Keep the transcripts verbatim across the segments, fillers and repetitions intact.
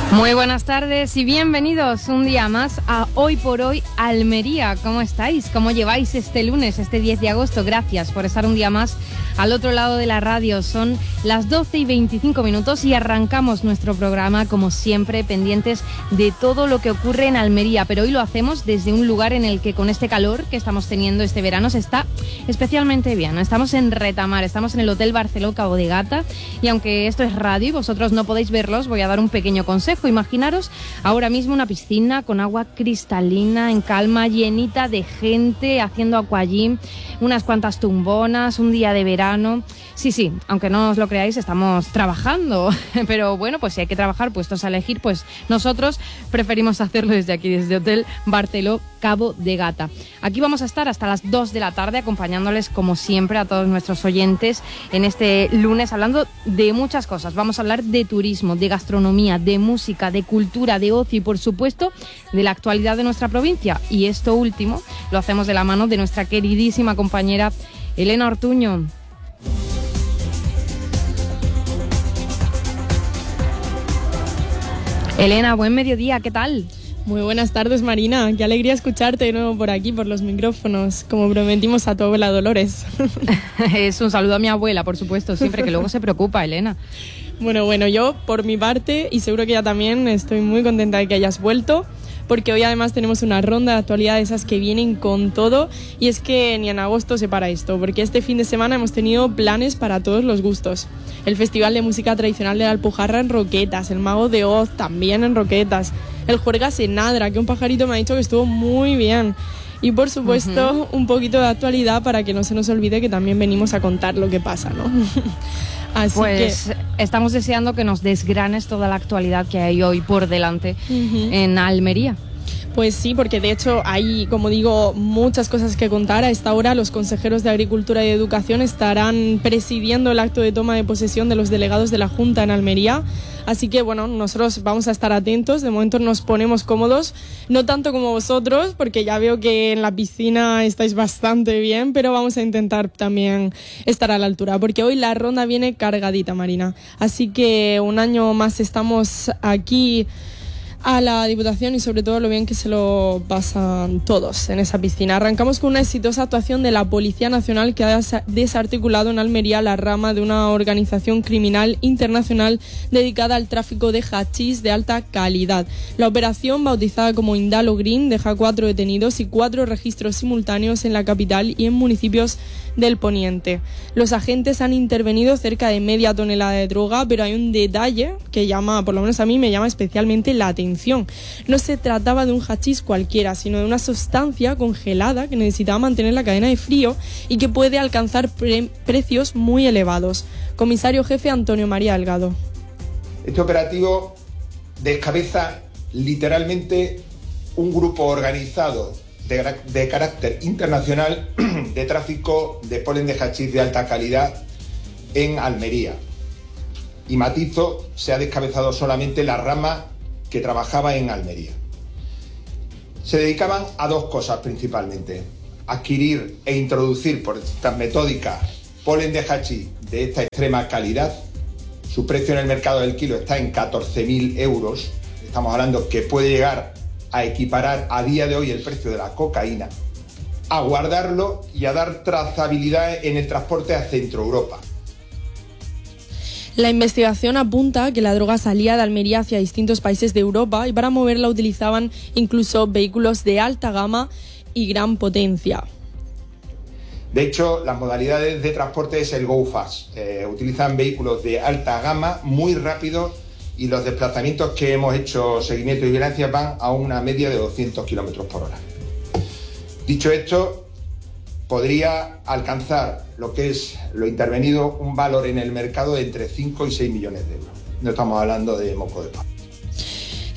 Muy buenas tardes y bienvenidos un día más a Hoy por Hoy Almería. ¿Cómo estáis? ¿Cómo lleváis este lunes, este diez de agosto? Gracias por estar un día más al otro lado de la radio. Son las doce y veinticinco minutos y arrancamos nuestro programa, como siempre, pendientes de todo lo que ocurre en Almería. Pero hoy lo hacemos desde un lugar en el que, con este calor que estamos teniendo este verano, se está especialmente bien. Estamos en Retamar, estamos en el Hotel Barceló Cabo de Gata, y aunque esto es radio y vosotros no podéis verlos, voy a dar un pequeño consejo. Imaginaros ahora mismo una piscina con agua cristalina, en calma, llenita de gente haciendo aquagym, unas cuantas tumbonas, un día de verano. Sí, sí, aunque no os lo creáis, estamos trabajando, pero bueno, pues si hay que trabajar, puestos a elegir, pues nosotros preferimos hacerlo desde aquí, desde Hotel Barceló Cabo de Gata. Aquí vamos a estar hasta las dos de la tarde acompañándoles, como siempre, a todos nuestros oyentes en este lunes, hablando de muchas cosas. Vamos a hablar de turismo, de gastronomía, de música, de cultura, de ocio y, por supuesto, de la actualidad de nuestra provincia. Y esto último lo hacemos de la mano de nuestra queridísima compañera Elena Ortuño. Elena, buen mediodía, ¿qué tal? Muy buenas tardes, Marina. Qué alegría escucharte de nuevo por aquí, por los micrófonos, como prometimos a tu abuela Dolores. Es un saludo a mi abuela, por supuesto, siempre, que luego se preocupa, Elena. Bueno, bueno, yo por mi parte, y seguro que ya también, estoy muy contenta de que hayas vuelto, porque hoy además tenemos una ronda de actualidad, esas que vienen con todo, y es que ni en agosto se para esto, porque este fin de semana hemos tenido planes para todos los gustos. El Festival de Música Tradicional de la Alpujarra en Roquetas, el Mago de Oz también en Roquetas, el Juergas en Adra, que un pajarito me ha dicho que estuvo muy bien. Y por supuesto, uh-huh. un poquito de actualidad para que no se nos olvide que también venimos a contar lo que pasa, ¿no? Así pues que estamos deseando que nos desgranes toda la actualidad que hay hoy por delante uh-huh. en Almería. Pues sí, porque de hecho hay, como digo, muchas cosas que contar. A esta hora los consejeros de Agricultura y Educación estarán presidiendo el acto de toma de posesión de los delegados de la Junta en Almería. Así que bueno, nosotros vamos a estar atentos. De momento nos ponemos cómodos, no tanto como vosotros, porque ya veo que en la piscina estáis bastante bien, pero vamos a intentar también estar a la altura, porque hoy la ronda viene cargadita, Marina. Así que un año más estamos aquí a la Diputación y sobre todo lo bien que se lo pasan todos en esa piscina. Arrancamos con una exitosa actuación de la Policía Nacional, que ha desarticulado en Almería la rama de una organización criminal internacional dedicada al tráfico de hachís de alta calidad. La operación, bautizada como Indalo Green, deja cuatro detenidos y cuatro registros simultáneos en la capital y en municipios del Poniente. Los agentes han intervenido cerca de media tonelada de droga, pero hay un detalle que llama, por lo menos a mí me llama especialmente la atención. No se trataba de un hachís cualquiera, sino de una sustancia congelada que necesitaba mantener la cadena de frío y que puede alcanzar pre- precios muy elevados. Comisario jefe Antonio María Delgado. Este operativo descabeza literalmente un grupo organizado de, de carácter internacional de tráfico de polen de hachís de alta calidad en Almería. Y matizo, se ha descabezado solamente la rama que trabajaba en Almería. Se dedicaban a dos cosas principalmente: adquirir e introducir por estas metódicas polen de hachís de esta extrema calidad. Su precio en el mercado del kilo está en catorce mil euros. Estamos hablando que puede llegar a equiparar a día de hoy el precio de la cocaína. A guardarlo y a dar trazabilidad en el transporte a Centro Europa. La investigación apunta a que la droga salía de Almería hacia distintos países de Europa y para moverla utilizaban incluso vehículos de alta gama y gran potencia. De hecho, las modalidades de transporte es el Go Fast. Eh, utilizan vehículos de alta gama, muy rápidos, y los desplazamientos que hemos hecho seguimiento y vigilancia van a una media de doscientos kilómetros por hora. Dicho esto, podría alcanzar lo que es lo intervenido un valor en el mercado de entre cinco y seis millones de euros. No estamos hablando de moco de pavo.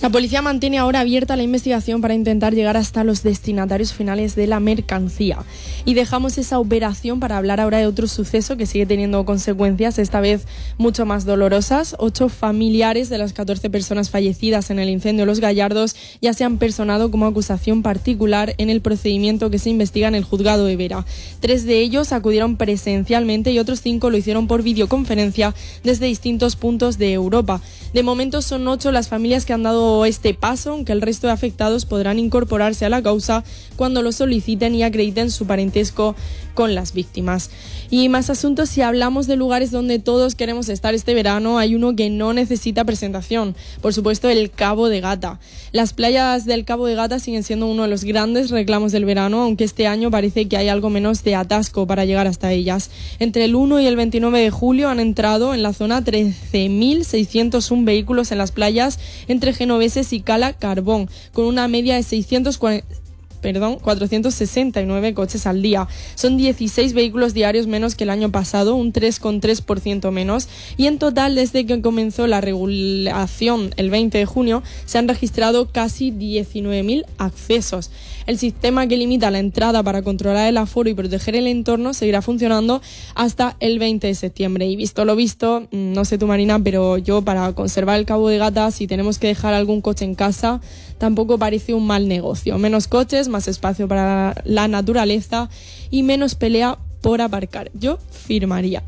La policía mantiene ahora abierta la investigación para intentar llegar hasta los destinatarios finales de la mercancía. Y dejamos esa operación para hablar ahora de otro suceso que sigue teniendo consecuencias, esta vez mucho más dolorosas. Ocho familiares de las catorce personas fallecidas en el incendio de Los Gallardos ya se han personado como acusación particular en el procedimiento que se investiga en el juzgado de Vera. Tres de ellos acudieron presencialmente y otros cinco lo hicieron por videoconferencia desde distintos puntos de Europa. De momento son ocho las familias que han dado este paso, aunque el resto de afectados podrán incorporarse a la causa cuando lo soliciten y acrediten su parentesco con las víctimas. Y más asuntos, si hablamos de lugares donde todos queremos estar este verano, hay uno que no necesita presentación, por supuesto el Cabo de Gata. Las playas del Cabo de Gata siguen siendo uno de los grandes reclamos del verano, aunque este año parece que hay algo menos de atasco para llegar hasta ellas. Entre el uno y el veintinueve de julio han entrado en la zona trece mil seiscientos uno vehículos en las playas entre Genoveses y Cala Carbón, con una media de seiscientos cuarenta Perdón, cuatrocientos sesenta y nueve coches al día. Son dieciséis vehículos diarios menos que el año pasado, un tres coma tres por ciento menos. Y en total, desde que comenzó la regulación el veinte de junio, se han registrado casi diecinueve mil accesos. El sistema que limita la entrada para controlar el aforo y proteger el entorno seguirá funcionando hasta el veinte de septiembre. Y visto lo visto, no sé tú, Marina, pero yo para conservar el Cabo de Gata, si tenemos que dejar algún coche en casa, tampoco parece un mal negocio. Menos coches, más espacio para la naturaleza y menos pelea por aparcar. Yo firmaría.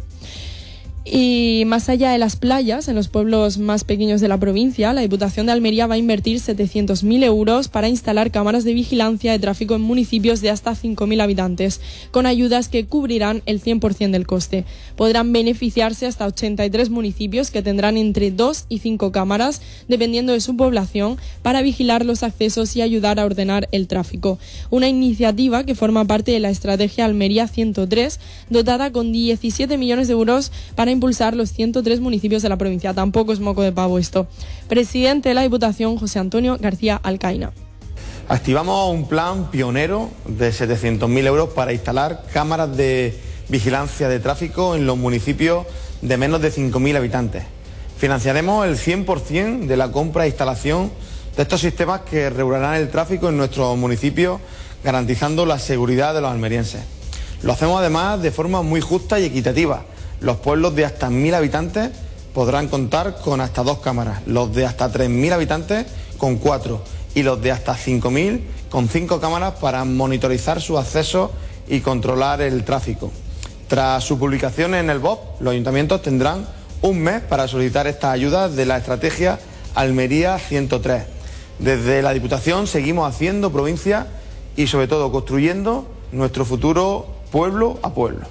Y más allá de las playas, en los pueblos más pequeños de la provincia, la Diputación de Almería va a invertir setecientos mil euros para instalar cámaras de vigilancia de tráfico en municipios de hasta cinco mil habitantes, con ayudas que cubrirán el cien por ciento del coste. Podrán beneficiarse hasta ochenta y tres municipios que tendrán entre dos y cinco cámaras, dependiendo de su población, para vigilar los accesos y ayudar a ordenar el tráfico. Una iniciativa que forma parte de la estrategia Almería ciento tres, dotada con diecisiete millones de euros para impulsar los ciento tres municipios de la provincia. Tampoco es moco de pavo esto. Presidente de la Diputación, José Antonio García Alcaina. Activamos un plan pionero de setecientos mil euros para instalar cámaras de vigilancia de tráfico en los municipios de menos de cinco mil habitantes. Financiaremos el cien por ciento de la compra e instalación de estos sistemas que regularán el tráfico en nuestros municipios, garantizando la seguridad de los almerienses. Lo hacemos además de forma muy justa y equitativa. Los pueblos de hasta mil habitantes podrán contar con hasta dos cámaras, los de hasta tres mil habitantes con cuatro y los de hasta cinco mil con cinco cámaras para monitorizar sus accesos y controlar el tráfico. Tras su publicación en el B O P, los ayuntamientos tendrán un mes para solicitar estas ayudas de la estrategia Almería ciento tres. Desde la Diputación seguimos haciendo provincia y sobre todo construyendo nuestro futuro pueblo a pueblo.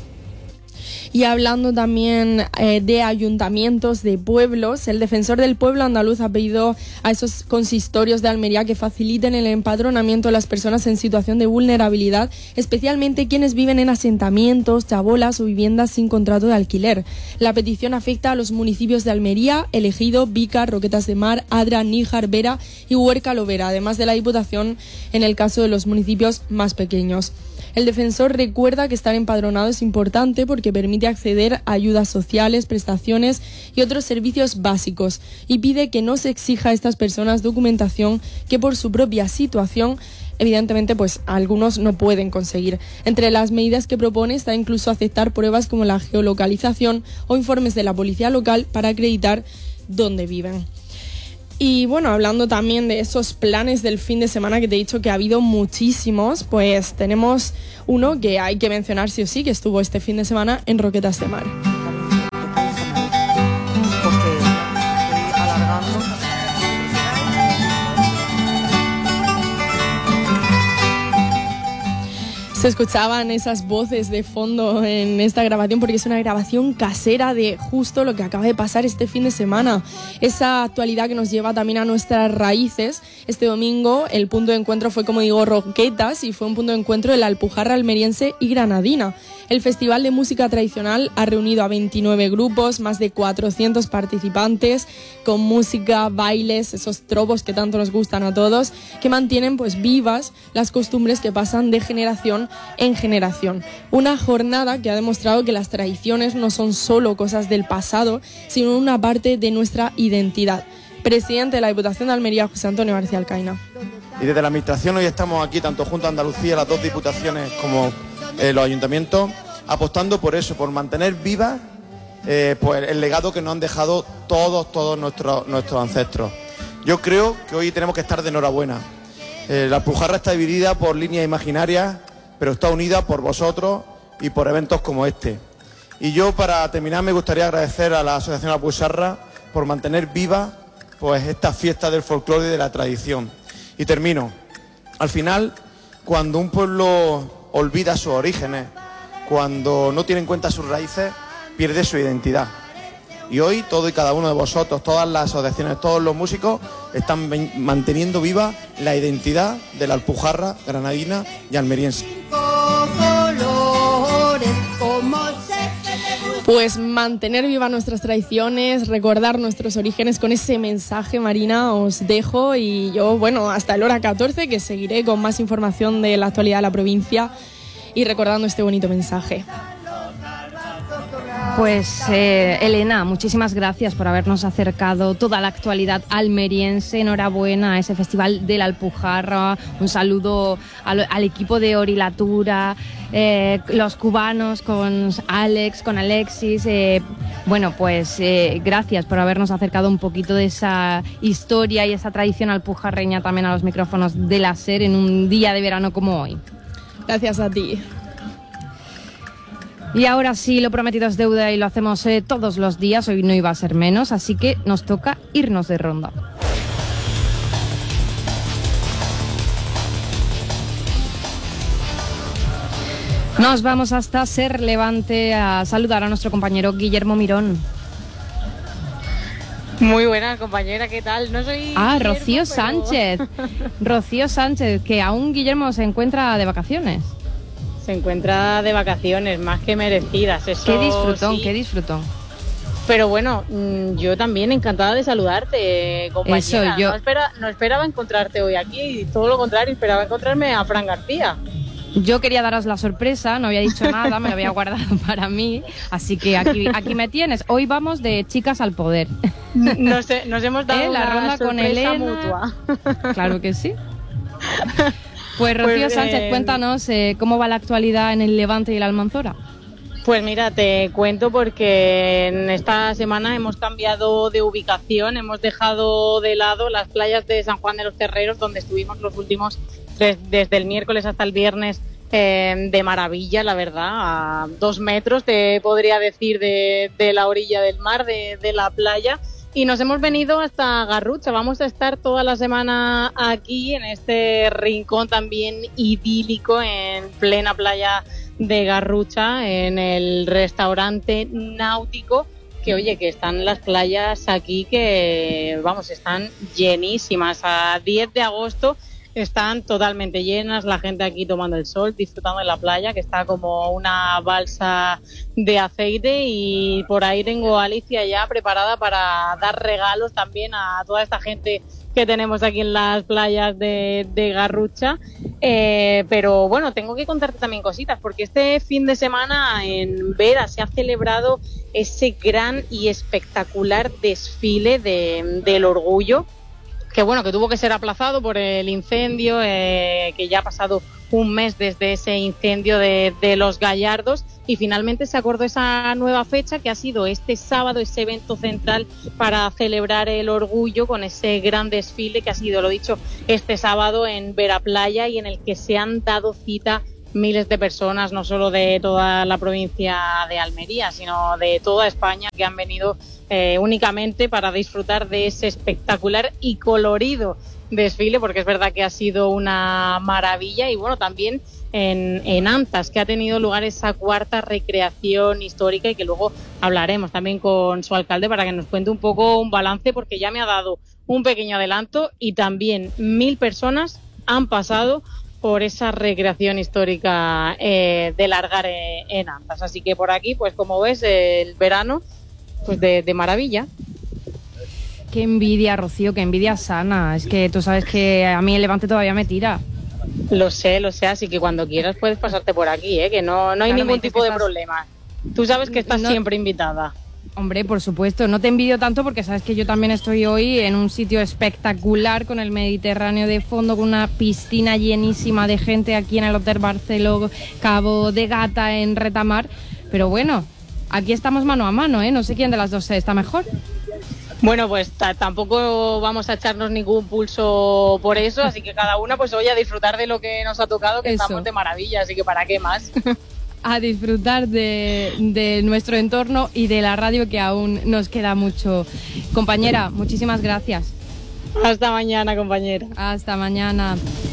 Y hablando también eh, de ayuntamientos, de pueblos, el defensor del pueblo andaluz ha pedido a esos consistorios de Almería que faciliten el empadronamiento de las personas en situación de vulnerabilidad, especialmente quienes viven en asentamientos, chabolas o viviendas sin contrato de alquiler. La petición afecta a los municipios de Almería, El Ejido, Vica, Roquetas de Mar, Adra, Níjar, Vera y Huerca Lovera, además de la Diputación en el caso de los municipios más pequeños. El defensor recuerda que estar empadronado es importante porque permite acceder a ayudas sociales, prestaciones y otros servicios básicos, y pide que no se exija a estas personas documentación que por su propia situación evidentemente pues algunos no pueden conseguir. Entre las medidas que propone está incluso aceptar pruebas como la geolocalización o informes de la policía local para acreditar dónde viven. Y bueno, hablando también de esos planes del fin de semana que te he dicho que ha habido muchísimos, pues tenemos uno que hay que mencionar sí o sí, que estuvo este fin de semana en Roquetas de Mar. Se escuchaban esas voces de fondo en esta grabación porque es una grabación casera de justo lo que acaba de pasar este fin de semana. Esa actualidad que nos lleva también a nuestras raíces. Este domingo el punto de encuentro fue, como digo, Roquetas, y fue un punto de encuentro de la Alpujarra almeriense y granadina. El Festival de Música Tradicional ha reunido a veintinueve grupos, más de cuatrocientos participantes, con música, bailes, esos tropos que tanto nos gustan a todos, que mantienen pues vivas las costumbres que pasan de generación en generación. Una jornada que ha demostrado que las tradiciones no son solo cosas del pasado, sino una parte de nuestra identidad. presidente de la Diputación de Almería, José Antonio García Alcaina. Y desde la Administración hoy estamos aquí, tanto Junta de Andalucía, las dos diputaciones, como eh, los ayuntamientos, apostando por eso, por mantener viva eh, pues el legado que nos han dejado todos, todos nuestros, nuestros ancestros. Yo creo que hoy tenemos que estar de enhorabuena. Eh, la Alpujarra está dividida por líneas imaginarias, pero está unida por vosotros y por eventos como este. Y yo, para terminar, me gustaría agradecer a la Asociación Alpujarra por mantener viva pues esta fiesta del folclore y de la tradición. Y termino. Al final, cuando un pueblo olvida sus orígenes, cuando no tiene en cuenta sus raíces, pierde su identidad. Y hoy todo y cada uno de vosotros, todas las asociaciones, todos los músicos están manteniendo viva la identidad de la Alpujarra granadina y almeriense. Pues mantener viva nuestras tradiciones, recordar nuestros orígenes, con ese mensaje, Marina, os dejo. Y yo, bueno, hasta el hora catorce, que seguiré con más información de la actualidad de la provincia y recordando este bonito mensaje. Pues eh, Elena, muchísimas gracias por habernos acercado toda la actualidad almeriense. Enhorabuena a ese Festival de la Alpujarra. Un saludo al, al equipo de Orilatura, eh, los cubanos con Alex, con Alexis. Eh, bueno, pues eh, gracias por habernos acercado un poquito de esa historia y esa tradición alpujarreña también a los micrófonos de la SER en un día de verano como hoy. Gracias a ti. Y ahora sí, lo prometido es deuda y lo hacemos eh, todos los días, hoy no iba a ser menos, así que nos toca irnos de ronda. Nos vamos hasta Ser Levante a saludar a nuestro compañero Guillermo Mirón. Muy buena, compañera, ¿qué tal? No soy Ah, Guillermo, Rocío pero... Sánchez. Rocío Sánchez, que aún Guillermo se encuentra de vacaciones. Se encuentra de vacaciones, más que merecidas, eso Qué disfrutón, sí. qué disfrutón. Pero bueno, yo también encantada de saludarte, compañera. Eso, yo... No, espera, no esperaba encontrarte hoy aquí, todo lo contrario, esperaba encontrarme a Fran García. Yo quería daros la sorpresa, no había dicho nada, me lo había guardado para mí, así que aquí, aquí me tienes. Hoy vamos de chicas al poder. Nos, nos hemos dado ¿Eh? La una ronda con Elena mutua. Claro que sí. Pues Rocío Pues, Sánchez, eh, cuéntanos eh, cómo va la actualidad en el Levante y la Almanzora. Pues mira, te cuento porque en esta semana hemos cambiado de ubicación, hemos dejado de lado las playas de San Juan de los Terreros, donde estuvimos los últimos tres, desde el miércoles hasta el viernes, eh, de maravilla, la verdad, a dos metros te podría decir de, de la orilla del mar, de, de la playa. Y nos hemos venido hasta Garrucha, vamos a estar toda la semana aquí en este rincón también idílico en plena playa de Garrucha, en el restaurante náutico, que oye, que están las playas aquí que, vamos, están llenísimas. A diez de agosto están totalmente llenas, la gente aquí tomando el sol, disfrutando de la playa, que está como una balsa de aceite, y por ahí tengo a Alicia ya preparada para dar regalos también a toda esta gente que tenemos aquí en las playas de, de Garrucha. Eh, pero bueno, tengo que contarte también cositas, porque este fin de semana en Vera se ha celebrado ese gran y espectacular desfile de, del orgullo, que bueno, que tuvo que ser aplazado por el incendio, eh, que ya ha pasado un mes desde ese incendio de, de Los Gallardos, y finalmente se acordó esa nueva fecha, que ha sido este sábado, ese evento central para celebrar el orgullo, con ese gran desfile que ha sido, lo dicho, este sábado en Vera Playa, y en el que se han dado cita miles de personas, no solo de toda la provincia de Almería, sino de toda España, que han venido eh, únicamente para disfrutar de ese espectacular y colorido desfile, porque es verdad que ha sido una maravilla. Y bueno, también en, en Antas, que ha tenido lugar esa cuarta recreación histórica, y que luego hablaremos también con su alcalde para que nos cuente un poco un balance, porque ya me ha dado un pequeño adelanto, y también mil personas han pasado por esa recreación histórica eh, de Largar eh, en Antas. Así que por aquí, pues como ves, eh, el verano pues de, de maravilla. Qué envidia, Rocío, qué envidia sana. Es que tú sabes que a mí el Levante todavía me tira. Lo sé, lo sé, así que cuando quieras puedes pasarte por aquí, ¿eh? Que no, no hay Claro, ningún tipo de estás... problema. Tú sabes que estás no... siempre invitada. Hombre, por supuesto, no te envidio tanto porque sabes que yo también estoy hoy en un sitio espectacular con el Mediterráneo de fondo, con una piscina llenísima de gente aquí en el Hotel Barceló Cabo de Gata en Retamar, pero bueno, aquí estamos mano a mano, ¿eh? No sé quién de las dos está mejor. Bueno, pues tampoco vamos a echarnos ningún pulso por eso, así que cada una pues oye a disfrutar de lo que nos ha tocado, que eso. Estamos de maravilla, así que para qué más. A disfrutar de, de nuestro entorno y de la radio, que aún nos queda mucho. Compañera, muchísimas gracias. Hasta mañana, compañera. Hasta mañana.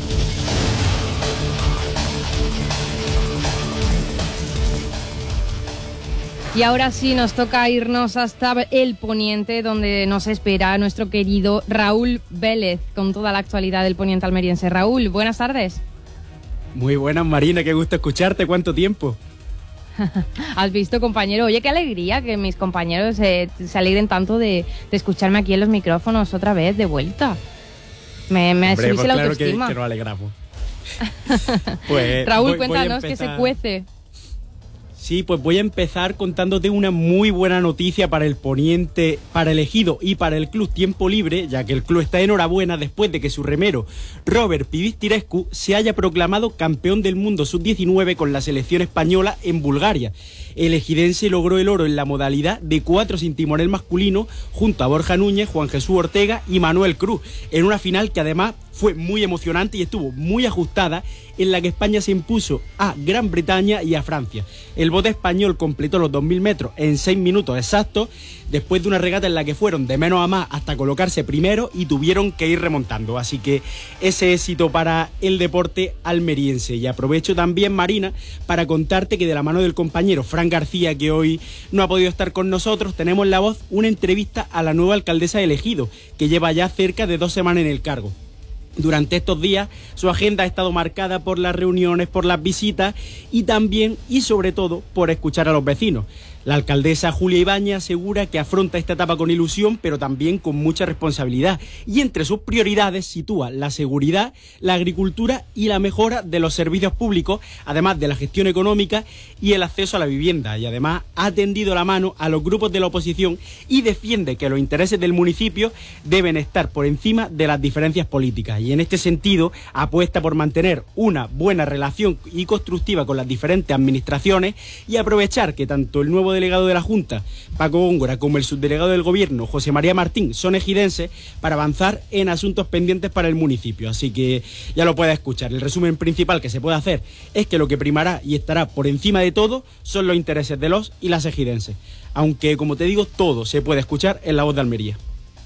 Y ahora sí, nos toca irnos hasta el Poniente, donde nos espera nuestro querido Raúl Vélez, con toda la actualidad del Poniente almeriense. Raúl, buenas tardes. Muy buenas, Marina, qué gusto escucharte. ¿Cuánto tiempo? Has visto, compañero. Oye, qué alegría que mis compañeros eh, se alegren tanto de, de escucharme aquí en los micrófonos otra vez, de vuelta. Me, me Hombre, subiste pues la claro autoestima. Que, que nos alegramos. Pues, Raúl, voy, cuéntanos voy que se empezar... cuece. Sí, pues voy a empezar contándote una muy buena noticia para el Poniente, para el Ejido y para el Club Tiempo Libre, ya que el club está enhorabuena después de que su remero Robert Pivistirescu se haya proclamado campeón del mundo sub diecinueve con la selección española en Bulgaria. El ejidense logró el oro en la modalidad de cuatro sin timonel masculino junto a Borja Núñez, Juan Jesús Ortega y Manuel Cruz, en una final que además fue muy emocionante y estuvo muy ajustada, en la que España se impuso a Gran Bretaña y a Francia. El bote español completó los dos mil metros en seis minutos exactos, después de una regata en la que fueron de menos a más hasta colocarse primero y tuvieron que ir remontando. Así que ese éxito para el deporte almeriense. Y aprovecho también, Marina, para contarte que de la mano del compañero Fran García, que hoy no ha podido estar con nosotros, tenemos en la voz una entrevista a la nueva alcaldesa del Ejido, que lleva ya cerca de dos semanas en el cargo. Durante estos días su agenda ha estado marcada por las reuniones, por las visitas y también y sobre todo por escuchar a los vecinos. La alcaldesa Julia Ibáñez asegura que afronta esta etapa con ilusión, pero también con mucha responsabilidad. Y entre sus prioridades sitúa la seguridad, la agricultura y la mejora de los servicios públicos, además de la gestión económica y el acceso a la vivienda. Y además ha tendido la mano a los grupos de la oposición y defiende que los intereses del municipio deben estar por encima de las diferencias políticas. Y en este sentido apuesta por mantener una buena relación y constructiva con las diferentes administraciones y aprovechar que tanto el nuevo delegado de la Junta, Paco Góngora, como el subdelegado del Gobierno, José María Martín, son ejidenses para avanzar en asuntos pendientes para el municipio. Así que ya lo puedes escuchar. El resumen principal que se puede hacer es que lo que primará y estará por encima de todo son los intereses de los y las ejidenses. Aunque, como te digo, todo se puede escuchar en La Voz de Almería.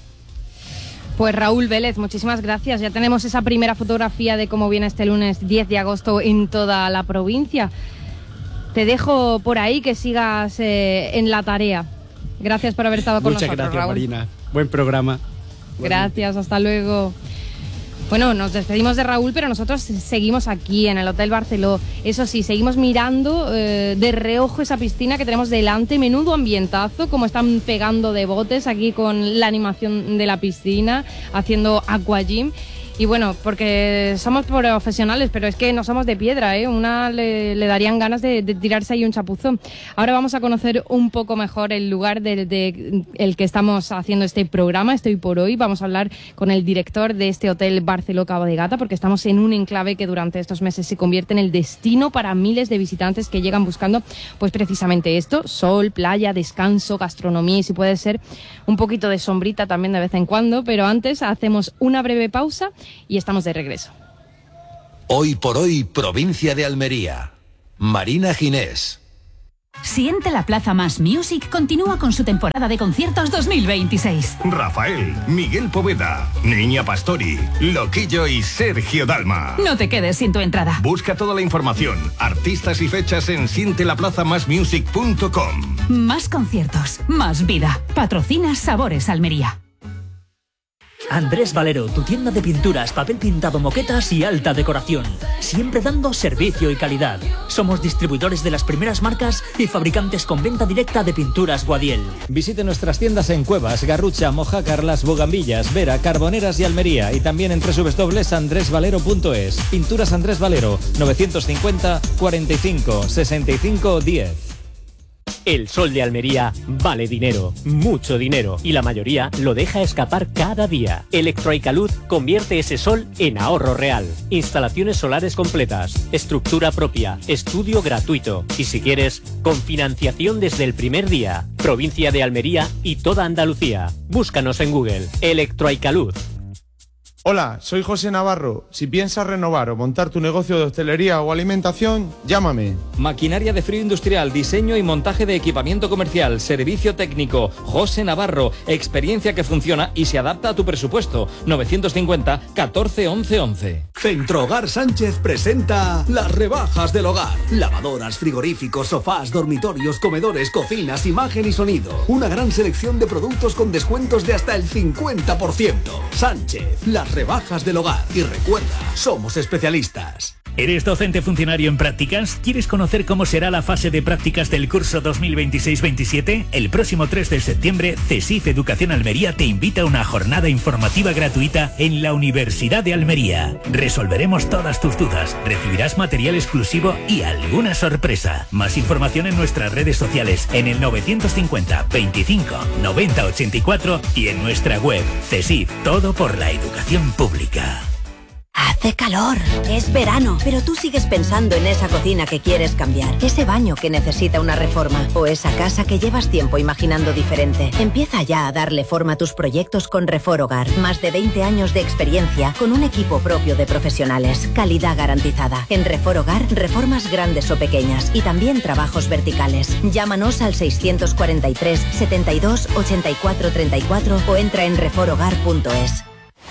Pues Raúl Vélez, muchísimas gracias. Ya tenemos esa primera fotografía de cómo viene este lunes diez de agosto en toda la provincia. Te dejo por ahí que sigas eh, en la tarea. Gracias por haber estado con Muchas nosotros, gracias, Raúl. Marina. Buen programa. Gracias, hasta luego. Bueno, nos despedimos de Raúl, pero nosotros seguimos aquí en el Hotel Barceló. Eso sí, seguimos mirando eh, de reojo esa piscina que tenemos delante. Menudo ambientazo, como están pegando de botes aquí con la animación de la piscina, haciendo aquagym. Y bueno, porque somos profesionales, pero es que no somos de piedra, ¿eh? Una le, le darían ganas de, de tirarse ahí un chapuzón. Ahora vamos a conocer un poco mejor el lugar del de, el que estamos haciendo este programa, Estoy por Hoy. Vamos a hablar con el director de este Hotel Barceló Cabo de Gata, porque estamos en un enclave que durante estos meses se convierte en el destino para miles de visitantes que llegan buscando pues precisamente esto: sol, playa, descanso, gastronomía y si puede ser un poquito de sombrita también de vez en cuando. Pero antes hacemos una breve pausa y estamos de regreso. Hoy por Hoy, provincia de Almería. Marina Ginés. Siente la Plaza Más Music continúa con su temporada de conciertos dos mil veintiséis. Rafael, Miguel Poveda, Niña Pastori, Loquillo y Sergio Dalma. No te quedes sin tu entrada. Busca toda la información, artistas y fechas en siente la plaza más music punto com. Más conciertos, más vida. Patrocina Sabores Almería. Andrés Valero, tu tienda de pinturas, papel pintado, moquetas y alta decoración. Siempre dando servicio y calidad. Somos distribuidores de las primeras marcas y fabricantes con venta directa de pinturas Guadiel. Visite nuestras tiendas en Cuevas, Garrucha, Mojácar, Las Bogambillas, Vera, Carboneras y Almería. Y también en doble u doble u doble u punto andrés valero punto es. Pinturas Andrés Valero, novecientos cincuenta, cuarenta y cinco, sesenta y cinco, diez. El sol de Almería vale dinero, mucho dinero, y la mayoría lo deja escapar cada día. Electroicaluz convierte ese sol en ahorro real. Instalaciones solares completas, estructura propia, estudio gratuito y, si quieres, con financiación desde el primer día. Provincia de Almería y toda Andalucía. Búscanos en Google. Electroicaluz. Hola, soy José Navarro. Si piensas renovar o montar tu negocio de hostelería o alimentación, llámame. Maquinaria de frío industrial, diseño y montaje de equipamiento comercial, servicio técnico. José Navarro, experiencia que funciona y se adapta a tu presupuesto. novecientos cincuenta, catorce, once, once. Centro Hogar Sánchez presenta las rebajas del hogar. Lavadoras, frigoríficos, sofás, dormitorios, comedores, cocinas, imagen y sonido. Una gran selección de productos con descuentos de hasta el cincuenta por ciento. Sánchez, las rebajas del hogar. Y recuerda, somos especialistas. ¿Eres docente funcionario en prácticas? ¿Quieres conocer cómo será la fase de prácticas del curso dos mil veintiséis veintisiete? El próximo tres de septiembre, CESIF Educación Almería te invita a una jornada informativa gratuita en la Universidad de Almería. Resolveremos todas tus dudas, recibirás material exclusivo y alguna sorpresa. Más información en nuestras redes sociales, en el novecientos cincuenta, veinticinco, noventa, ochenta y cuatro y en nuestra web. CESIF, todo por la educación pública. Hace calor, es verano, pero tú sigues pensando en esa cocina que quieres cambiar, ese baño que necesita una reforma o esa casa que llevas tiempo imaginando diferente. Empieza ya a darle forma a tus proyectos con Reforogar. Más de veinte años de experiencia con un equipo propio de profesionales. Calidad garantizada. En Reforogar, reformas grandes o pequeñas y también trabajos verticales. Llámanos al seiscientos cuarenta y tres, setenta y dos, ochenta y cuatro, treinta y cuatro o entra en reforogar punto es.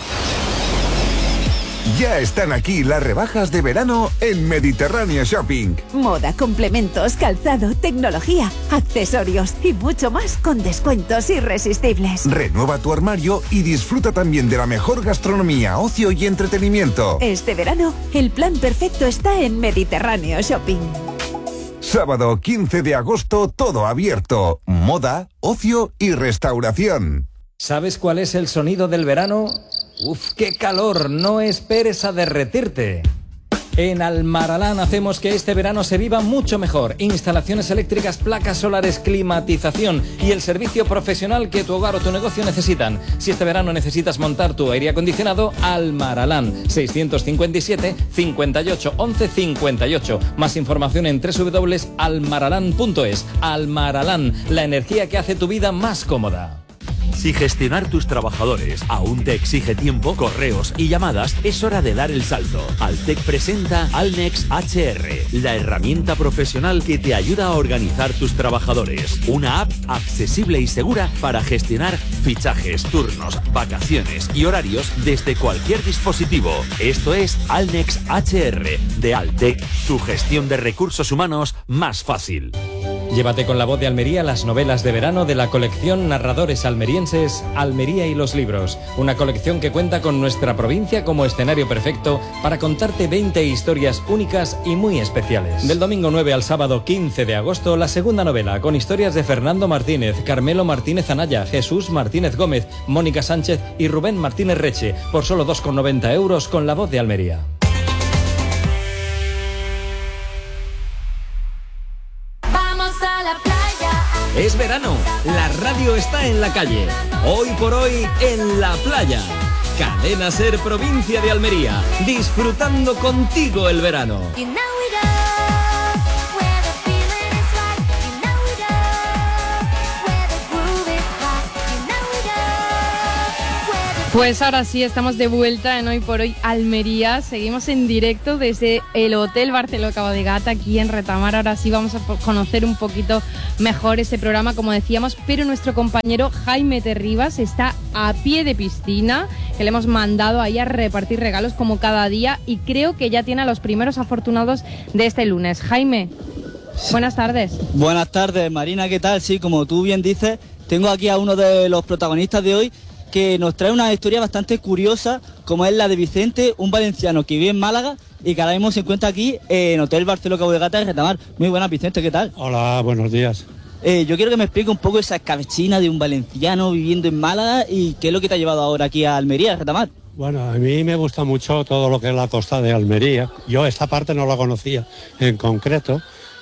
Ya están aquí las rebajas de verano en Mediterráneo Shopping. Moda, complementos, calzado, tecnología, accesorios y mucho más con descuentos irresistibles. Renueva tu armario y disfruta también de la mejor gastronomía, ocio y entretenimiento. Este verano, el plan perfecto está en Mediterráneo Shopping. Sábado quince de agosto, todo abierto. Moda, ocio y restauración. ¿Sabes cuál es el sonido del verano? ¡Uf, qué calor! No esperes a derretirte. En Almaralán hacemos que este verano se viva mucho mejor. Instalaciones eléctricas, placas solares, climatización y el servicio profesional que tu hogar o tu negocio necesitan. Si este verano necesitas montar tu aire acondicionado, Almaralán. seiscientos cincuenta y siete, cincuenta y ocho, once, cincuenta y ocho. Más información en doble u doble u doble u punto almaralán punto es. Almaralán, la energía que hace tu vida más cómoda. Si gestionar tus trabajadores aún te exige tiempo, correos y llamadas, es hora de dar el salto. Altec presenta Alnex H R, la herramienta profesional que te ayuda a organizar tus trabajadores. Una app accesible y segura para gestionar fichajes, turnos, vacaciones y horarios desde cualquier dispositivo. Esto es Alnex H R de Altec, tu gestión de recursos humanos más fácil. Llévate con la voz de Almería las novelas de verano de la colección Narradores Almerienses Almería y los libros. Una colección que cuenta con nuestra provincia como escenario perfecto para contarte veinte historias únicas y muy especiales. Del domingo nueve al sábado quince de agosto, la segunda novela con historias de Fernando Martínez, Carmelo Martínez Anaya, Jesús Martínez Gómez, Mónica Sánchez y Rubén Martínez Reche, por solo dos con noventa euros con la voz de Almería. Es verano, la radio está en la calle. Hoy por hoy en la playa. Cadena Ser Provincia de Almería, disfrutando contigo el verano. Pues ahora sí, estamos de vuelta en Hoy por Hoy Almería. Seguimos en directo desde el Hotel Barceló Cabo de Gata, aquí en Retamar. Ahora sí vamos a conocer un poquito mejor ese programa, como decíamos, pero nuestro compañero Jaime Terribas está a pie de piscina, que le hemos mandado ahí a repartir regalos como cada día, y creo que ya tiene a los primeros afortunados de este lunes. Jaime, buenas tardes. Buenas tardes, Marina, ¿qué tal? Sí, como tú bien dices, tengo aquí a uno de los protagonistas de hoy, que nos trae una historia bastante curiosa, como es la de Vicente, un valenciano que vive en Málaga y que ahora mismo se encuentra aquí en Hotel Barceló Cabo de Gata de Retamar. Muy buenas, Vicente, ¿qué tal? Hola, buenos días. Eh, yo quiero que me explique un poco esa escabechina de un valenciano viviendo en Málaga y qué es lo que te ha llevado ahora aquí a Almería, a Retamar. Bueno, a mí me gusta mucho todo lo que es la costa de Almería. Yo esta parte no la conocía en concreto,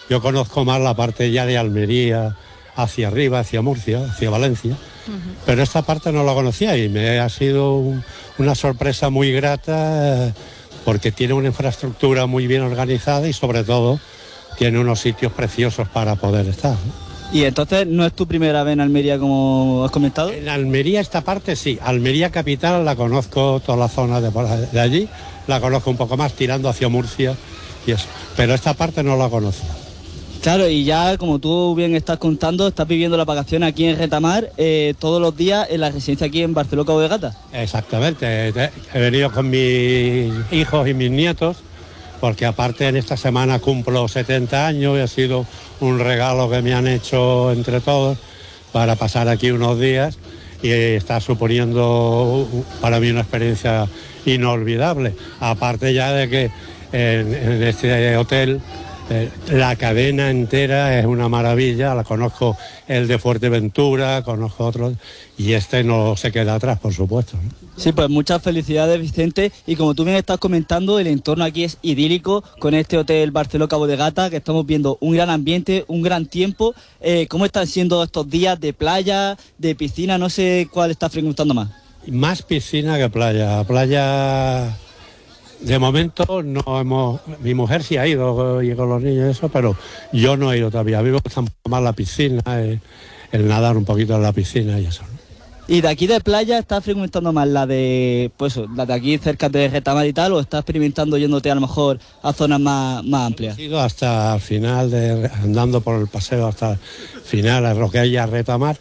Yo conozco más la parte ya de Almería, hacia arriba, hacia Murcia, hacia Valencia, uh-huh. pero esta parte no la conocía y me ha sido un, una sorpresa muy grata, porque tiene una infraestructura muy bien organizada y sobre todo tiene unos sitios preciosos para poder estar, ¿no? Y entonces, ¿no es tu primera vez en Almería, como has comentado? En Almería esta parte sí, Almería capital la conozco, toda la zona de, de allí, la conozco un poco más, tirando hacia Murcia y eso, pero esta parte no la conocía. Claro, y ya como tú bien estás contando, estás viviendo las vacaciones aquí en Retamar, eh, todos los días en la residencia aquí en Barceló Cabo de Gata. Exactamente, he venido con mis hijos y mis nietos, porque aparte en esta semana cumplo setenta años y ha sido un regalo que me han hecho entre todos para pasar aquí unos días y está suponiendo para mí una experiencia inolvidable. Aparte ya de que en, en este hotel eh, la cadena entera es una maravilla, la conozco el de Fuerteventura, conozco otros y este no se queda atrás, por supuesto, ¿no? Sí, pues muchas felicidades, Vicente, y como tú bien estás comentando, el entorno aquí es idílico con este hotel Barceló Cabo de Gata, que estamos viendo un gran ambiente, un gran tiempo. Eh, ¿Cómo están siendo estos días de playa, de piscina? No sé cuál está frecuentando más. Más piscina que playa. Playa, de momento no hemos... Mi mujer sí ha ido y con los niños y eso, pero yo no he ido todavía. A mí me gusta más la piscina, el, el nadar un poquito en la piscina y eso, ¿no? ¿Y de aquí de playa estás frecuentando más la de pues la de aquí cerca de Retamar y tal, o estás experimentando yéndote a lo mejor a zonas más, más amplias? He ido hasta el final, de, andando por el paseo hasta el final, a Roquella, Retamar,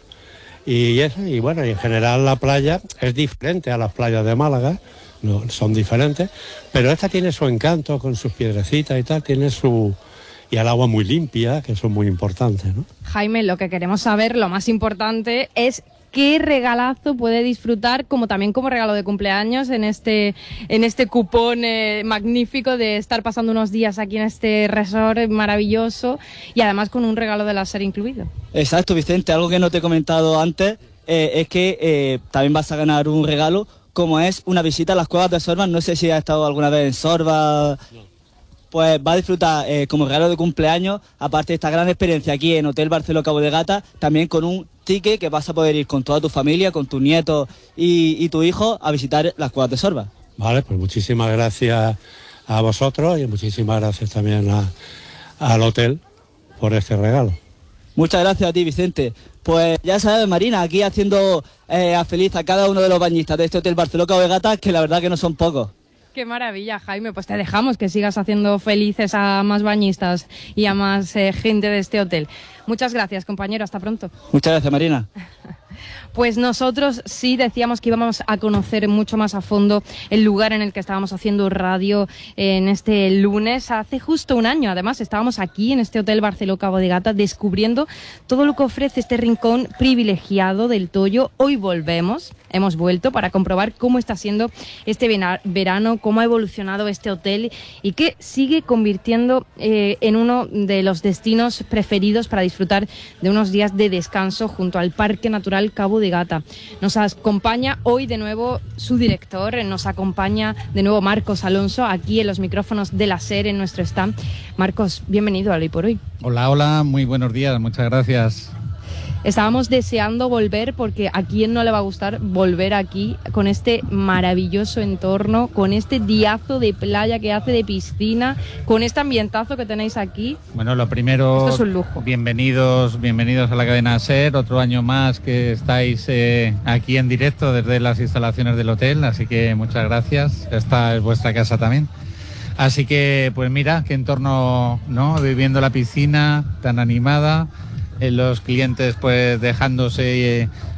y eso, y bueno, y en general la playa es diferente a las playas de Málaga, no, son diferentes, pero esta tiene su encanto con sus piedrecitas y tal, tiene su... y el agua muy limpia, que eso es muy importante, ¿no? Jaime, lo que queremos saber, lo más importante, es qué regalazo puede disfrutar, como también como regalo de cumpleaños, en este en este cupón eh, magnífico de estar pasando unos días aquí en este resort maravilloso y además con un regalo de láser incluido. Exacto, Vicente, algo que no te he comentado antes eh, es que eh, también vas a ganar un regalo, como es una visita a las cuevas de Sorba. No sé si has estado alguna vez en Sorba. Pues va a disfrutar eh, como regalo de cumpleaños, aparte de esta gran experiencia aquí en Hotel Barceló Cabo de Gata, también con un ticket que vas a poder ir con toda tu familia, con tus nietos y, y tu hijo a visitar las cuevas de Sorba. Vale, pues muchísimas gracias a vosotros y muchísimas gracias también a, al hotel por este regalo. Muchas gracias a ti, Vicente. Pues ya sabes, Marina, aquí haciendo eh, a feliz a cada uno de los bañistas de este Hotel Barceló Cabo de Gata, que la verdad que no son pocos. Qué maravilla, Jaime. Pues te dejamos que sigas haciendo felices a más bañistas y a más eh, gente de este hotel. Muchas gracias, compañero. Hasta pronto. Muchas gracias, Marina. Pues nosotros sí decíamos que íbamos a conocer mucho más a fondo el lugar en el que estábamos haciendo radio en este lunes. Hace justo un año, además, estábamos aquí en este Hotel Barceló Cabo de Gata descubriendo todo lo que ofrece este rincón privilegiado del Toyo. Hoy volvemos, hemos vuelto para comprobar cómo está siendo este verano, cómo ha evolucionado este hotel y que sigue convirtiendo eh, en uno de los destinos preferidos para disfrutar de unos días de descanso junto al Parque Natural Cabo de Gata. Nos acompaña hoy de nuevo su director, nos acompaña de nuevo Marcos Alonso aquí en los micrófonos de la SER en nuestro stand. Marcos, bienvenido a Hoy por Hoy. Hola, hola, muy buenos días, muchas gracias. Estábamos deseando volver porque a quién no le va a gustar volver aquí con este maravilloso entorno, con este diazo de playa que hace, de piscina, con este ambientazo que tenéis aquí. Bueno, lo primero, esto es un lujo. Bienvenidos, bienvenidos a la cadena SER, otro año más que estáis eh, aquí en directo desde las instalaciones del hotel, así que muchas gracias. Esta es vuestra casa también. Así que, pues mira, qué entorno, ¿no? Viviendo la piscina tan animada. Los clientes pues dejándose